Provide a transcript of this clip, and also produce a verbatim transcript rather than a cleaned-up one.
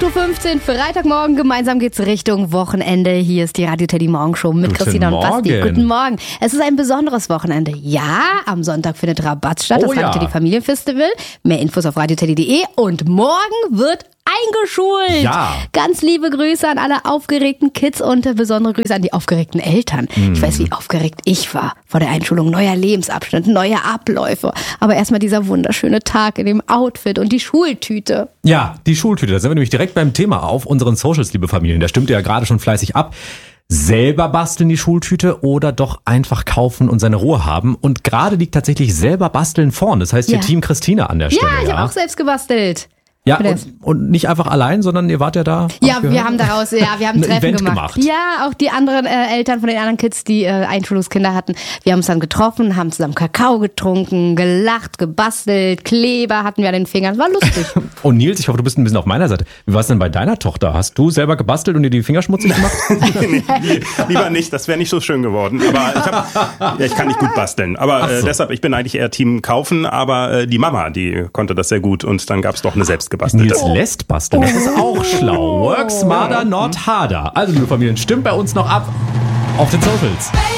Uhr fünfzehn, Freitagmorgen, gemeinsam geht's Richtung Wochenende. Hier ist die Radio Teddy Morgenshow mit Guten Christina und Basti. Morgen. Guten Morgen. Es ist ein besonderes Wochenende. Ja, am Sonntag findet Rabatt statt, das Oh ja. Radio Teddy Familienfestival. Mehr Infos auf radio teddy punkt de und morgen wird eingeschult. Ja. Ganz liebe Grüße an alle aufgeregten Kids und besondere Grüße an die aufgeregten Eltern. Mhm. Ich weiß, wie aufgeregt ich war vor der Einschulung. Neuer Lebensabschnitt, neue Abläufe. Aber erstmal dieser wunderschöne Tag in dem Outfit und die Schultüte. Ja, die Schultüte. Da sind wir nämlich direkt beim Thema auf unseren Socials, liebe Familien. Da stimmt ihr ja gerade schon fleißig ab. Selber basteln die Schultüte oder doch einfach kaufen und seine Ruhe haben. Und gerade liegt tatsächlich selber basteln vorn. Das heißt hier Ja. Team Christina an der Ja, Stelle. ich habe auch selbst gebastelt. Ja, Bitte. und, und nicht einfach allein, sondern ihr wart ja da. Ja, hab ich wir gehört. haben daraus, ja, wir haben ein Ein Treffen Event gemacht. gemacht. Ja, auch die anderen äh, Eltern von den anderen Kids, die äh, Einschulungskinder hatten. Wir haben uns dann getroffen, haben zusammen Kakao getrunken, gelacht, gebastelt, Kleber hatten wir an den Fingern. War lustig. Und Nils, ich hoffe, du bist ein bisschen auf meiner Seite. Wie war es denn bei deiner Tochter? Hast du selber gebastelt und dir die Finger schmutzig gemacht? nee, lieber nicht, das wäre nicht so schön geworden. Aber ich, hab, ja, ich kann nicht gut basteln. Aber Ach so. äh, deshalb, ich bin eigentlich eher Team kaufen. Aber äh, die Mama, die konnte das sehr gut. Und dann gab es doch eine selbstgebastelte. Nils lässt basteln. Das ist auch schlau. Work smarter, not harder. Also, liebe Familien, stimmt bei uns noch ab auf den Socials.